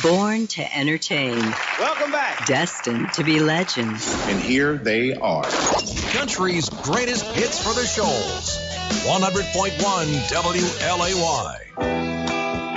Born to entertain. Welcome back. Destined to be legends. And here they are. Country's greatest hits for the shoals. 100.1 WLAY.